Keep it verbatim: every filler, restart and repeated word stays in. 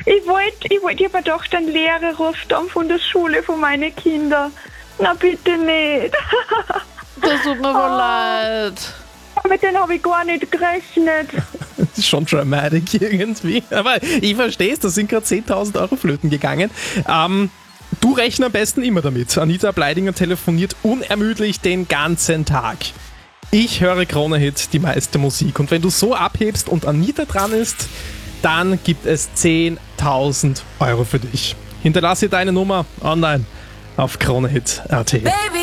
Ich wollte, ich wollte, ich habe gedacht, einen Lehrer ruft an von der Schule von meinen Kindern. Na bitte nicht. Das tut mir wohl Oh. leid. Mit denen habe ich gar nicht gerechnet. Das ist schon dramatic irgendwie. Aber ich verstehe es, da sind gerade zehntausend Euro flöten gegangen. Ähm, du rechnest am besten immer damit. Anita Bleidinger telefoniert unermüdlich den ganzen Tag. Ich höre Krone-Hit, die meiste Musik. Und wenn du so abhebst und Anita dran ist, dann gibt es zehntausend Euro für dich. Hinterlasse deine Nummer online auf Krone-Hit punkt at. Baby